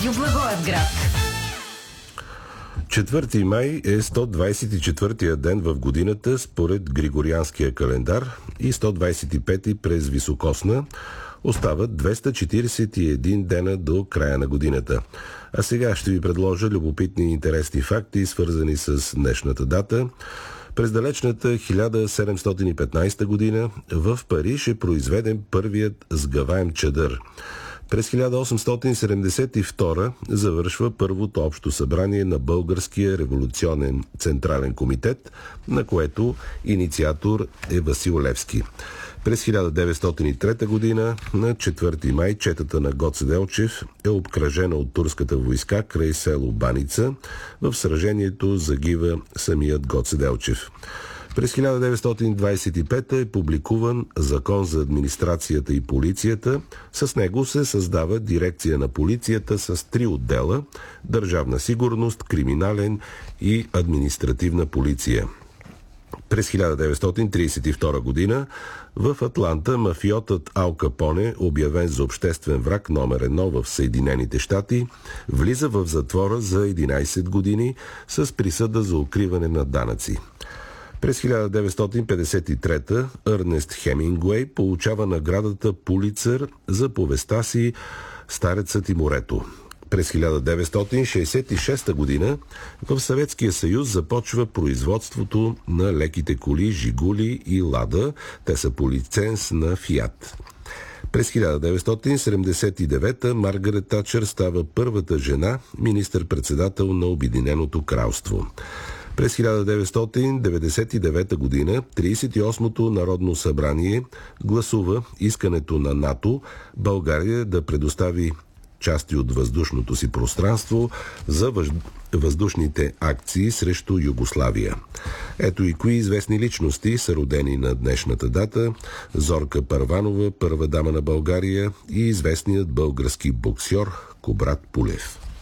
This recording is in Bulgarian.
Радио Благоевград. 4 май е 124-я ден в годината според Григорианския календар и 125-ти през Високосна. Остават 241 дена до края на годината. А сега ще ви предложа любопитни и интересни факти, свързани с днешната дата. През далечната 1715 година в Париж е произведен първият сгъваем чадър. През 1872 завършва първото общо събрание на Българския революционен централен комитет, на което инициатор е Васил Левски. През 1903 година, на 4 май, четата на Гоце Делчев е обкръжена от турската войска край село Баница. В сражението загива самият Гоце Делчев. През 1925 е публикуван Закон за администрацията и полицията. С него се създава дирекция на полицията с 3 отдела – държавна сигурност, криминален и административна полиция. През 1932 година в Атланта мафиотът Ал Капоне, обявен за обществен враг номер 1 в Съединените щати, влиза в затвора за 11 години с присъда за укриване на данъци. През 1953 Ернест Хемингуей получава наградата Пулицър за повестта си «Старецът и морето». През 1966 година в Съветския съюз започва производството на леките коли Жигули и Лада. Те са по лиценз на Фиат. През 1979 Маргарет Тачър става първата жена министър-председател на Обединеното кралство. През 1999 година 38-то Народно събрание гласува искането на НАТО България да предостави части от въздушното си пространство за въздушните акции срещу Югославия. Ето и кои известни личности са родени на днешната дата: Зорка Първанова, първа дама на България, и известният български боксьор Кубрат Пулев.